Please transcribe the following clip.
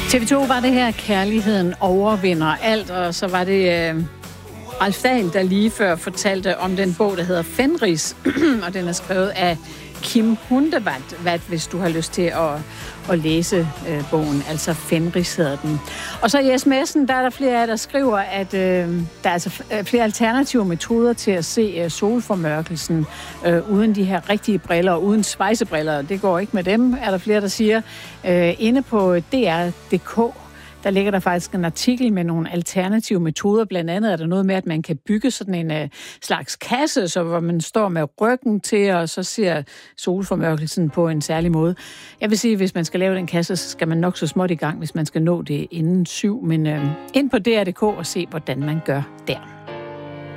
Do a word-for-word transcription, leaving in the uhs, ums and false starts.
T V to var det her, kærligheden overvinder alt, og så var det øh, Ralf Dahl, der lige før fortalte om den bog, der hedder Fenris, og den er skrevet af Kim Hundevat, hvis du har lyst til at, at læse øh, bogen, altså Fenris hedder den. Og så i sms'en, der er der flere af der skriver, at øh, der er altså flere alternative metoder til at se øh, solformørkelsen øh, uden de her rigtige briller, og uden svejsebriller. Det går ikke med dem, er der flere, der siger. Øh, inde på D R punktum D K, der ligger der faktisk en artikel med nogle alternative metoder. Blandt andet er der noget med, at man kan bygge sådan en uh, slags kasse, så hvor man står med ryggen til, og så ser solformørkelsen på en særlig måde. Jeg vil sige, at hvis man skal lave den kasse, så skal man nok så småt i gang, hvis man skal nå det inden syv. Men uh, ind på D R punktum D K og se, hvordan man gør der.